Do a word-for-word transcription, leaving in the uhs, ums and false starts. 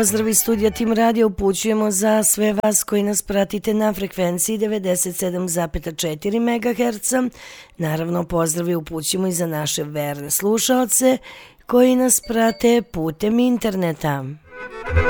pozdrav iz studija Tim Radio upućujemo za sve vas koji nas pratite na frekvenciji devedeset sedam zarez četiri megaherca. Naravno, pozdravi upućujemo i za naše verne slušaoce koji nas prate putem interneta.